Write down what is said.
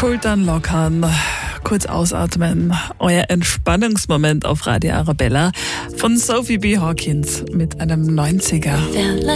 Schultern lockern, kurz ausatmen. Euer Entspannungsmoment auf Radio Arabella von Sophie B. Hawkins mit einem 90er.